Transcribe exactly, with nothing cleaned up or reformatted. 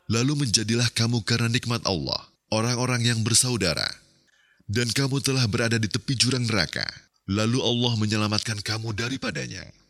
Lalu menjadilah kamu karena nikmat Allah, orang-orang yang bersaudara. Dan kamu telah berada di tepi jurang neraka. Lalu Allah menyelamatkan kamu daripadanya.